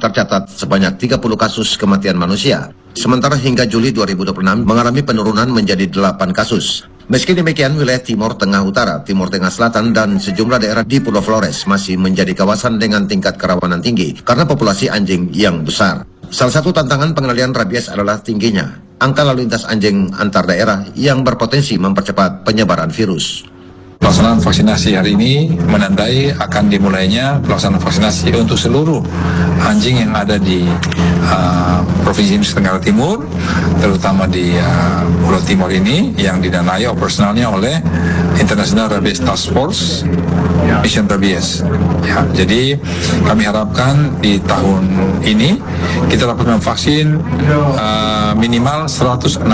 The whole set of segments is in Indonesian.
tercatat sebanyak 30 kasus kematian manusia. Sementara hingga Juli 2026 mengalami penurunan menjadi 8 kasus. Meski demikian, wilayah Timur Tengah Utara, Timur Tengah Selatan, dan sejumlah daerah di Pulau Flores masih menjadi kawasan dengan tingkat kerawanan tinggi karena populasi anjing yang besar. Salah satu tantangan pengendalian rabies adalah tingginya angka lalu lintas anjing antar daerah yang berpotensi mempercepat penyebaran virus. Pelaksanaan vaksinasi hari ini menandai akan dimulainya pelaksanaan vaksinasi untuk seluruh anjing yang ada di Provinsi Nusa Tenggara Timur, terutama di Pulau Timur ini yang didanai operasionalnya oleh International Rabies Task Force Mission Rabies. Ya, jadi kami harapkan di tahun ini kita dapat memvaksin minimal 160.000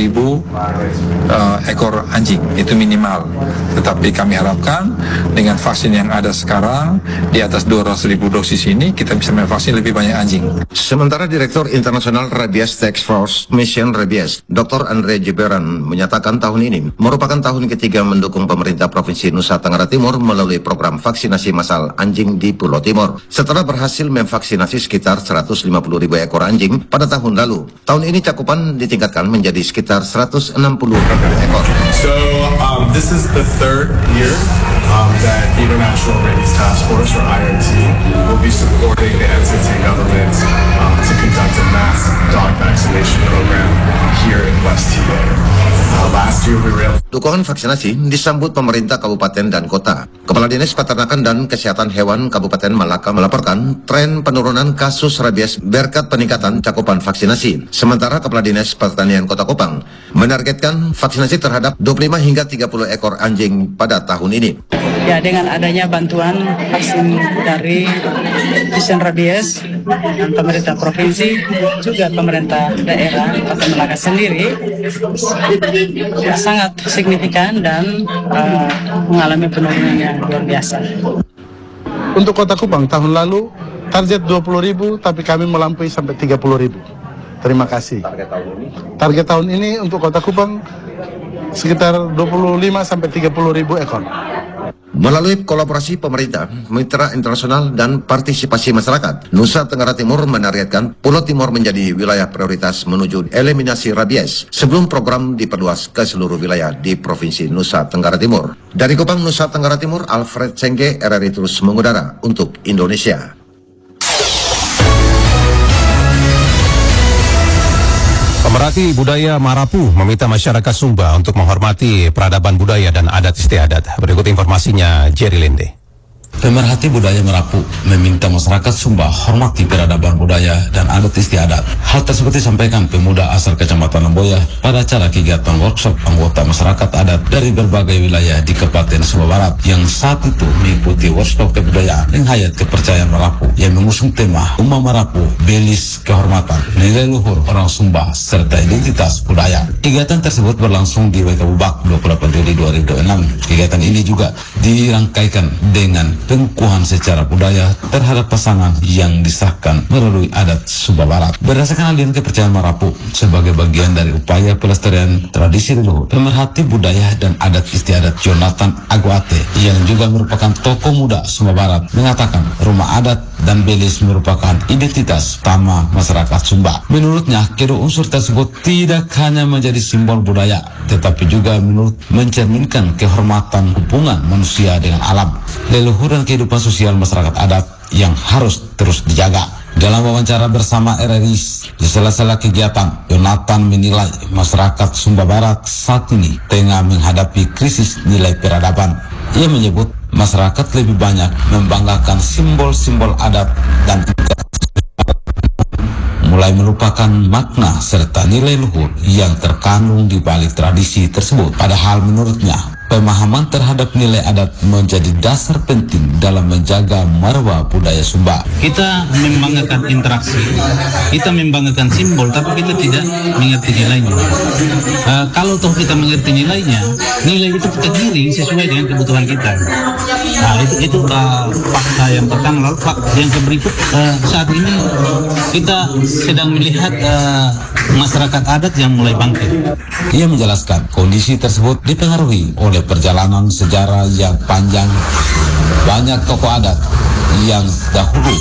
ekor anjing, itu minimal. Tetapi kami harapkan dengan vaksin yang ada sekarang di atas 200.000 dosis ini kita bisa memvaksin lebih banyak anjing. Sementara Direktur Internasional Rabies Task Force Mission Rabies, Dr. Andre Jiberan menyatakan tahun ini merupakan tahun ketiga mendukung pemerintah Provinsi Nusa Tenggara Timur melalui program vaksinasi massal anjing di Pulau Timur. Setelah berhasil memvaksinasi sekitar 150.000 ekor anjing pada tahun lalu, tahun ini cakupan ditingkatkan menjadi sekitar 160.000 ekor. So this is the third year that International Rabies Task Force, or IRT, will be supporting the NTT government to conduct a mass dog vaccination program here in West Timor. Last year we were able... Dukungan vaksinasi disambut pemerintah kabupaten dan kota. Kepala Dinas Peternakan dan Kesehatan Hewan Kabupaten Malaka melaporkan tren penurunan kasus rabies berkat peningkatan cakupan vaksinasi. Sementara Kepala Dinas Pertanian Kota Kupang menargetkan vaksinasi terhadap 25 hingga 30 ekor anjing pada tahun ini. Ya, dengan adanya bantuan vaksin dari Mission Rabies dan pemerintah provinsi, juga pemerintah daerah Kota Malaka sendiri sangat signifikan dan mengalami penurunan yang luar biasa. Untuk Kota Kupang tahun lalu target 20.000, tapi kami melampaui sampai 30.000. Terima kasih. Target tahun ini untuk Kota Kupang sekitar 25 sampai 30.000 ekor. Melalui kolaborasi pemerintah, mitra internasional, dan partisipasi masyarakat, Nusa Tenggara Timur menargetkan Pulau Timur menjadi wilayah prioritas menuju eliminasi rabies sebelum program diperluas ke seluruh wilayah di Provinsi Nusa Tenggara Timur. Dari Kupang, Nusa Tenggara Timur, Alfred Sengge, RRI terus mengudara untuk Indonesia. Pemerhati budaya Marapu meminta masyarakat Sumba untuk menghormati peradaban budaya dan adat istiadat. Berikut informasinya, Jerry Lende. Pemerhati budaya Marapu meminta masyarakat Sumba hormati peradaban budaya dan adat istiadat. Hal tersebut disampaikan pemuda asal Kecamatan Lemboya pada acara kegiatan workshop anggota masyarakat adat dari berbagai wilayah di Kabupaten Sumba Barat yang saat itu mengikuti workshop kebudayaan yang hayat kepercayaan Marapu yang mengusung tema Umat Marapu, Belis Kehormatan, Nilai Luhur Orang Sumba serta Identitas Budaya. Kegiatan tersebut berlangsung di WK Bubak 28 Juli 2006. Kegiatan ini juga dirangkaikan dengan pengukuhan secara budaya terhadap pasangan yang disahkan melalui adat Sumba Barat. Berdasarkan aliran kepercayaan Marapu sebagai bagian dari upaya pelestarian tradisi leluhur, pemerhati budaya dan adat istiadat Jonathan Aguate yang juga merupakan tokoh muda Sumba Barat mengatakan rumah adat dan belis merupakan identitas utama masyarakat Sumba. Menurutnya, kedua unsur tersebut tidak hanya menjadi simbol budaya, tetapi juga mencerminkan kehormatan hubungan manusia dengan alam, leluhur dan kehidupan sosial masyarakat adat yang harus terus dijaga. Dalam wawancara bersama RRI di sela-sela kegiatan, Jonathan menilai masyarakat Sumba Barat saat ini tengah menghadapi krisis nilai peradaban. Ia menyebut masyarakat lebih banyak membanggakan simbol-simbol adat dan mulai melupakan makna serta nilai luhur yang terkandung di balik tradisi tersebut. Padahal menurutnya, pemahaman terhadap nilai adat menjadi dasar penting dalam menjaga marwah budaya Sumba. Kita membanggakan interaksi, kita membanggakan simbol, tapi kita tidak mengerti nilainya. Kalau toh kita mengerti nilainya, nilai itu kita giring sesuai dengan kebutuhan kita. Nah, itu fakta yang pertama. Lalu fakta yang berikut, saat ini kita sedang melihat masyarakat adat yang mulai bangkit. Ia menjelaskan kondisi tersebut dipengaruhi oleh perjalanan sejarah yang panjang. Banyak tokoh adat yang dahulu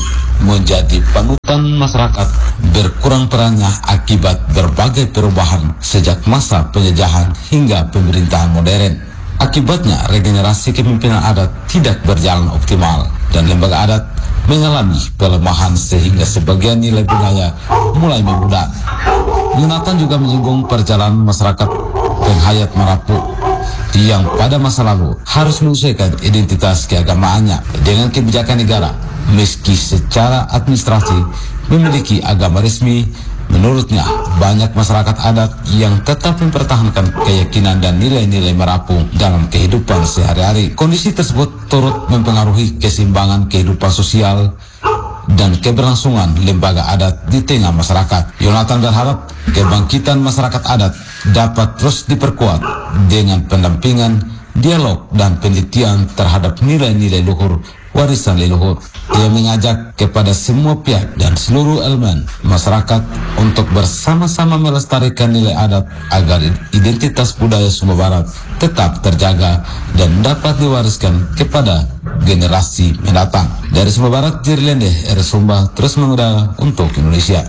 menjadi panutan masyarakat berkurang perannya akibat berbagai perubahan sejak masa penjajahan hingga pemerintahan modern. Akibatnya regenerasi kepemimpinan adat tidak berjalan optimal dan lembaga adat mengalami pelemahan sehingga sebagian nilai budaya mulai memudar. Yonatan juga menyinggung perjalanan masyarakat penghayat Marapu yang pada masa lalu harus menyesuaikan identitas keagamaannya dengan kebijakan negara. Meski secara administrasi memiliki agama resmi, menurutnya banyak masyarakat adat yang tetap mempertahankan keyakinan dan nilai-nilai Marapu dalam kehidupan sehari-hari. Kondisi tersebut turut mempengaruhi keseimbangan kehidupan sosial dan keberlangsungan lembaga adat di tengah masyarakat. Yonatan berharap kebangkitan masyarakat adat dapat terus diperkuat dengan pendampingan, dialog, dan penelitian terhadap nilai-nilai luhur warisan leluhur. Dia mengajak kepada semua pihak dan seluruh elemen masyarakat untuk bersama-sama melestarikan nilai adat agar identitas budaya Sumba Barat tetap terjaga dan dapat diwariskan kepada generasi mendatang. Dari Sumba Barat, Jerry Lende, Sumba terus mengudara untuk Indonesia.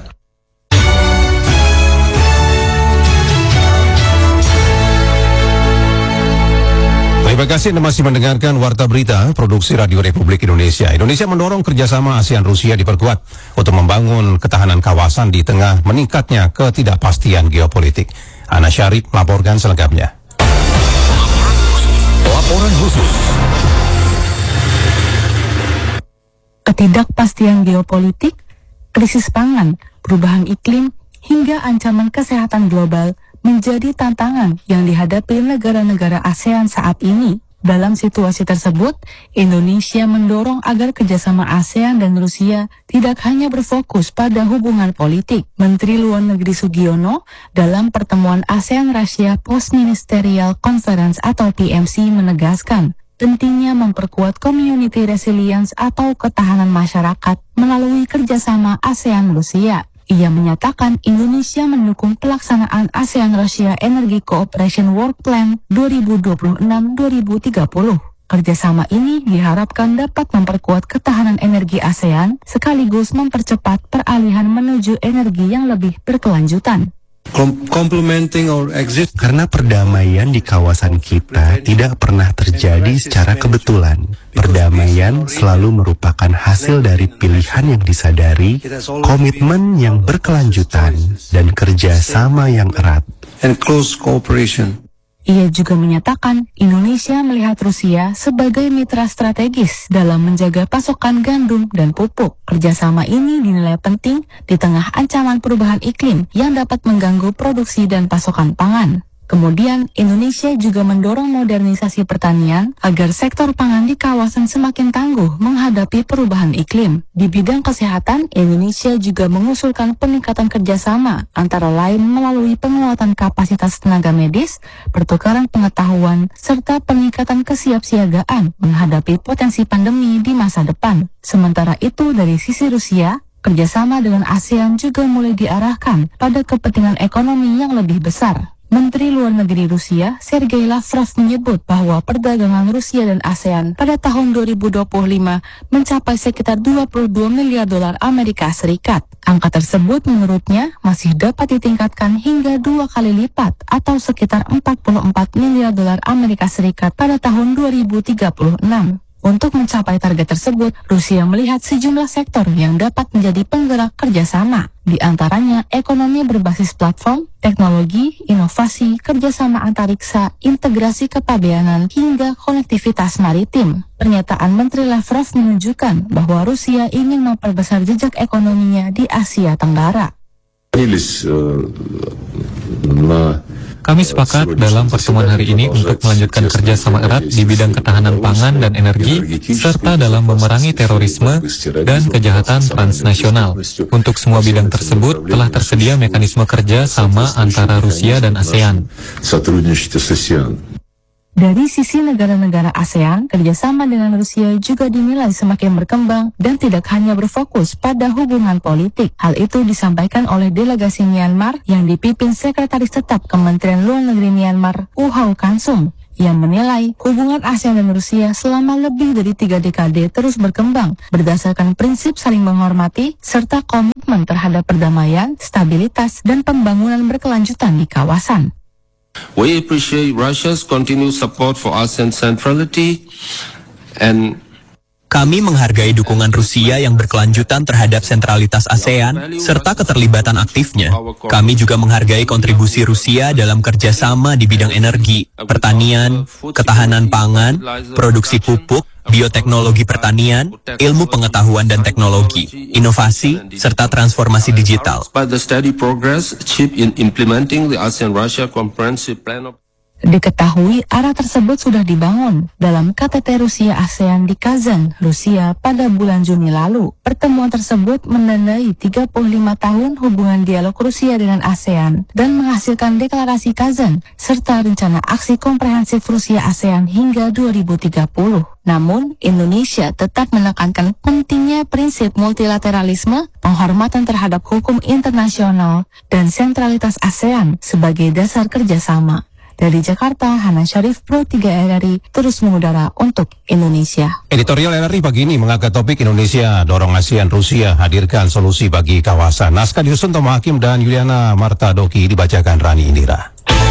Terima kasih Anda masih mendengarkan Warta Berita Produksi Radio Republik Indonesia. Indonesia mendorong kerjasama ASEAN-Rusia diperkuat untuk membangun ketahanan kawasan di tengah meningkatnya ketidakpastian geopolitik. Ana Syarif melaporkan selengkapnya. Laporan khusus. Ketidakpastian geopolitik, krisis pangan, perubahan iklim, hingga ancaman kesehatan global menjadi tantangan yang dihadapi negara-negara ASEAN saat ini. Dalam situasi tersebut, Indonesia mendorong agar kerjasama ASEAN dan Rusia tidak hanya berfokus pada hubungan politik. Menteri Luar Negeri Sugiono dalam pertemuan ASEAN-Rusia Post-Ministerial Conference atau PMC menegaskan pentingnya memperkuat community resilience atau ketahanan masyarakat melalui kerjasama ASEAN-Rusia. Ia menyatakan Indonesia mendukung pelaksanaan ASEAN-Rusia Energy Cooperation Work Plan 2026-2030. Kerjasama ini diharapkan dapat memperkuat ketahanan energi ASEAN sekaligus mempercepat peralihan menuju energi yang lebih berkelanjutan. Karena perdamaian di kawasan kita tidak pernah terjadi secara kebetulan. Perdamaian selalu merupakan hasil dari pilihan yang disadari, komitmen yang berkelanjutan, dan kerjasama yang erat. Ia juga menyatakan Indonesia melihat Rusia sebagai mitra strategis dalam menjaga pasokan gandum dan pupuk. Kerjasama ini dinilai penting di tengah ancaman perubahan iklim yang dapat mengganggu produksi dan pasokan pangan. Kemudian, Indonesia juga mendorong modernisasi pertanian agar sektor pangan di kawasan semakin tangguh menghadapi perubahan iklim. Di bidang kesehatan, Indonesia juga mengusulkan peningkatan kerjasama, antara lain melalui penguatan kapasitas tenaga medis, pertukaran pengetahuan, serta peningkatan kesiapsiagaan menghadapi potensi pandemi di masa depan. Sementara itu, dari sisi Rusia, kerjasama dengan ASEAN juga mulai diarahkan pada kepentingan ekonomi yang lebih besar. Menteri Luar Negeri Rusia, Sergei Lavrov menyebut bahwa perdagangan Rusia dan ASEAN pada tahun 2025 mencapai sekitar 22 miliar dolar Amerika Serikat. Angka tersebut menurutnya masih dapat ditingkatkan hingga 2 kali lipat atau sekitar 44 miliar dolar Amerika Serikat pada tahun 2036. Untuk mencapai target tersebut, Rusia melihat sejumlah sektor yang dapat menjadi penggerak kerjasama, di antaranya ekonomi berbasis platform, teknologi, inovasi, kerjasama antariksa, integrasi kepabeanan, hingga konektivitas maritim. Pernyataan Menteri Lavrov menunjukkan bahwa Rusia ingin memperbesar jejak ekonominya di Asia Tenggara. Kami sepakat dalam pertemuan hari ini untuk melanjutkan kerjasama erat di bidang ketahanan pangan dan energi, serta dalam memerangi terorisme dan kejahatan transnasional. Untuk semua bidang tersebut telah tersedia mekanisme kerja sama antara Rusia dan ASEAN. Dari sisi negara-negara ASEAN, kerjasama dengan Rusia juga dinilai semakin berkembang dan tidak hanya berfokus pada hubungan politik. Hal itu disampaikan oleh delegasi Myanmar yang dipimpin Sekretaris Tetap Kementerian Luar Negeri Myanmar, Uhau Kansung. Ia menilai hubungan ASEAN dan Rusia selama lebih dari 3 dekade terus berkembang berdasarkan prinsip saling menghormati serta komitmen terhadap perdamaian, stabilitas, dan pembangunan berkelanjutan di kawasan. We appreciate Russia's continued support for ASEAN centrality and kami menghargai dukungan Rusia yang berkelanjutan terhadap sentralitas ASEAN serta keterlibatan aktifnya. Kami juga menghargai kontribusi Rusia dalam kerjasama di bidang energi, pertanian, ketahanan pangan, produksi pupuk, bioteknologi pertanian, ilmu pengetahuan dan teknologi, inovasi, serta transformasi digital. Diketahui arah tersebut sudah dibangun dalam KTT Rusia ASEAN di Kazan, Rusia pada bulan Juni lalu. Pertemuan tersebut menandai 35 tahun hubungan dialog Rusia dengan ASEAN dan menghasilkan deklarasi Kazan serta rencana aksi komprehensif Rusia ASEAN hingga 2030. Namun, Indonesia tetap menekankan pentingnya prinsip multilateralisme, penghormatan terhadap hukum internasional, dan sentralitas ASEAN sebagai dasar kerjasama. Dari Jakarta, Hana Syarif, Pro 3 RRI, terus mengudara untuk Indonesia. Editorial RRI pagi ini mengangkat topik Indonesia dorong ASEAN Rusia hadirkan solusi bagi kawasan. Naskah disusun Toma Hakim dan Yuliana Marta Doki, dibacakan Rani Indira.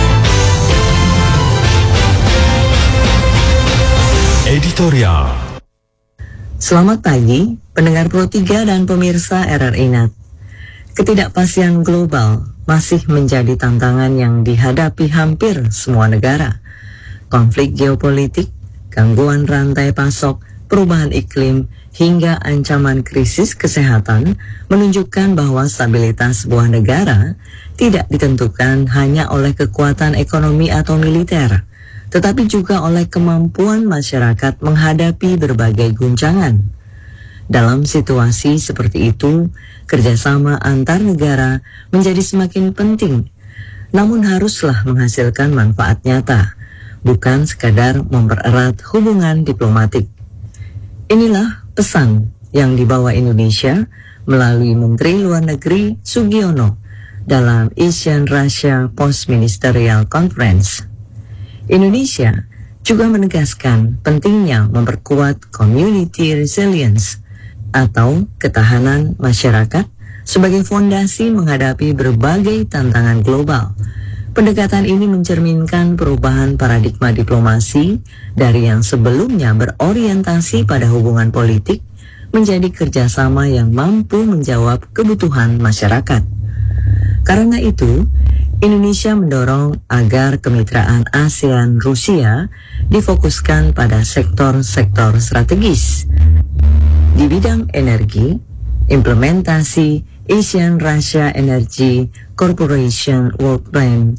Editorial. Selamat pagi, pendengar Pro 3 dan pemirsa RRI NET. Ketidakpastian global masih menjadi tantangan yang dihadapi hampir semua negara. Konflik geopolitik, gangguan rantai pasok, perubahan iklim, hingga ancaman krisis kesehatan menunjukkan bahwa stabilitas sebuah negara tidak ditentukan hanya oleh kekuatan ekonomi atau militer, tetapi juga oleh kemampuan masyarakat menghadapi berbagai guncangan. Dalam situasi seperti itu, kerjasama antar negara menjadi semakin penting, namun haruslah menghasilkan manfaat nyata, bukan sekadar mempererat hubungan diplomatik. Inilah pesan yang dibawa Indonesia melalui Menteri Luar Negeri Sugiono dalam ASEAN-Russia Post-Ministerial Conference. Indonesia juga menegaskan pentingnya memperkuat community resilience atau ketahanan masyarakat sebagai fondasi menghadapi berbagai tantangan global. Pendekatan ini mencerminkan perubahan paradigma diplomasi dari yang sebelumnya berorientasi pada hubungan politik menjadi kerjasama yang mampu menjawab kebutuhan masyarakat. Karena itu, Indonesia mendorong agar kemitraan ASEAN-Rusia difokuskan pada sektor-sektor strategis. Di bidang energi, implementasi ASEAN-Russia Energy Corporation Work Plan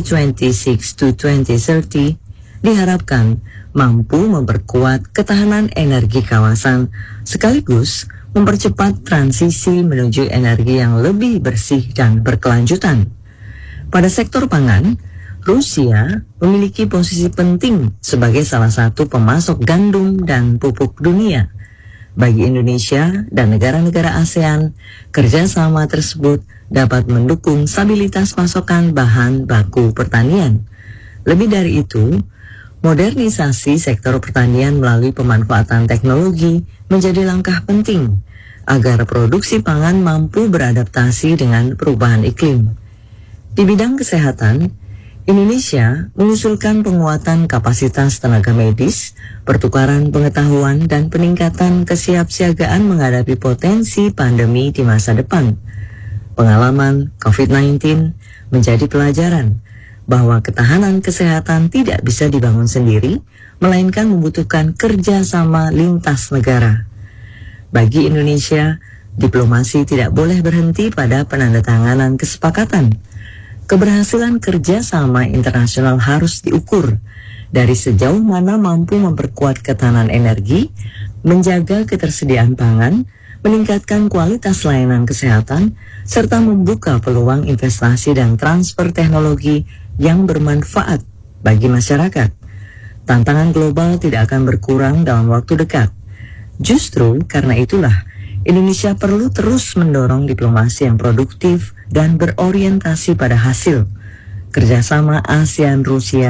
2026-2030 diharapkan mampu memperkuat ketahanan energi kawasan sekaligus mempercepat transisi menuju energi yang lebih bersih dan berkelanjutan. Pada sektor pangan, Rusia memiliki posisi penting sebagai salah satu pemasok gandum dan pupuk dunia. Bagi Indonesia dan negara-negara ASEAN, kerjasama tersebut dapat mendukung stabilitas pasokan bahan baku pertanian. Lebih dari itu, modernisasi sektor pertanian melalui pemanfaatan teknologi menjadi langkah penting agar produksi pangan mampu beradaptasi dengan perubahan iklim. Di bidang kesehatan, Indonesia mengusulkan penguatan kapasitas tenaga medis, pertukaran pengetahuan, dan peningkatan kesiapsiagaan menghadapi potensi pandemi di masa depan. Pengalaman COVID-19 menjadi pelajaran bahwa ketahanan kesehatan tidak bisa dibangun sendiri, melainkan membutuhkan kerjasama lintas negara. Bagi Indonesia, diplomasi tidak boleh berhenti pada penandatanganan kesepakatan. Keberhasilan kerjasama internasional harus diukur dari sejauh mana mampu memperkuat ketahanan energi, menjaga ketersediaan pangan, meningkatkan kualitas layanan kesehatan, serta membuka peluang investasi dan transfer teknologi yang bermanfaat bagi masyarakat. Tantangan global tidak akan berkurang dalam waktu dekat. Justru karena itulah, Indonesia perlu terus mendorong diplomasi yang produktif dan berorientasi pada hasil. Kerjasama ASEAN-Rusia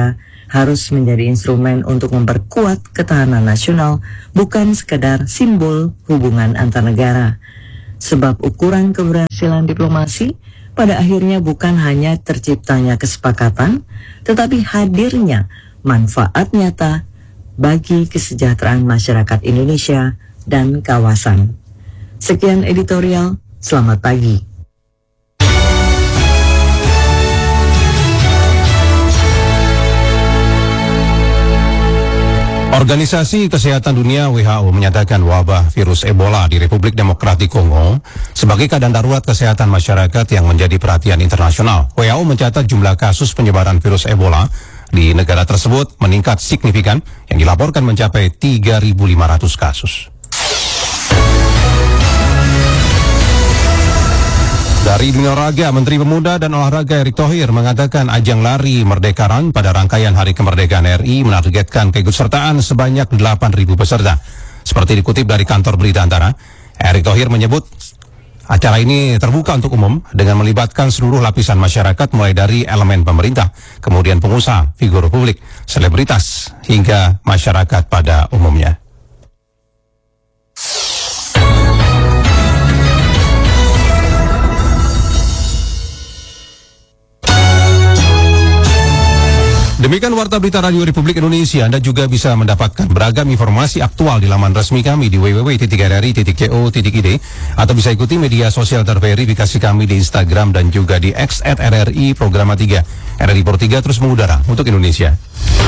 harus menjadi instrumen untuk memperkuat ketahanan nasional, bukan sekedar simbol hubungan antar negara. Sebab ukuran keberhasilan diplomasi pada akhirnya bukan hanya terciptanya kesepakatan, tetapi hadirnya manfaat nyata bagi kesejahteraan masyarakat Indonesia dan kawasan. Sekian editorial, selamat pagi. Organisasi Kesehatan Dunia WHO menyatakan wabah virus Ebola di Republik Demokratik Kongo sebagai keadaan darurat kesehatan masyarakat yang menjadi perhatian internasional. WHO mencatat jumlah kasus penyebaran virus Ebola di negara tersebut meningkat signifikan yang dilaporkan mencapai 3.500 kasus. Dari dunia olahraga, Menteri Pemuda dan Olahraga Erick Thohir mengatakan ajang lari Merdeka Run pada rangkaian Hari Kemerdekaan RI menargetkan keikutsertaan sebanyak 8.000 peserta. Seperti dikutip dari kantor berita Antara, Erick Thohir menyebut acara ini terbuka untuk umum dengan melibatkan seluruh lapisan masyarakat mulai dari elemen pemerintah, kemudian pengusaha, figur publik, selebritas, hingga masyarakat pada umumnya. Demikian Warta Berita Radio Republik Indonesia. Anda juga bisa mendapatkan beragam informasi aktual di laman resmi kami di www.rri.co.id atau bisa ikuti media sosial terverifikasi kami di Instagram dan juga di X @RRI Programa 3. RRI Pro 3 terus mengudara untuk Indonesia.